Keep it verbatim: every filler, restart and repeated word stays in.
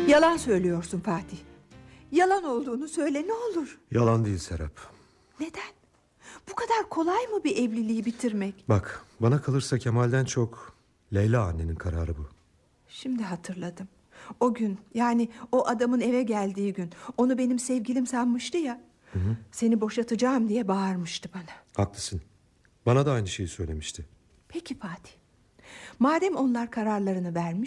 Yalan söylüyorsun Fatih. Yalan olduğunu söyle ne olur. Yalan değil Serap. Neden? Bu kadar kolay mı bir evliliği bitirmek? Bak, bana kalırsa Kemal'den çok Leyla annenin kararı bu. Şimdi hatırladım. O gün, yani o adamın eve geldiği gün, onu benim sevgilim sanmıştı ya. Hı hı. Seni boşatacağım diye bağırmıştı bana. Haklısın. Bana da aynı şeyi söylemişti. Peki Fatih, madem onlar kararlarını vermiş,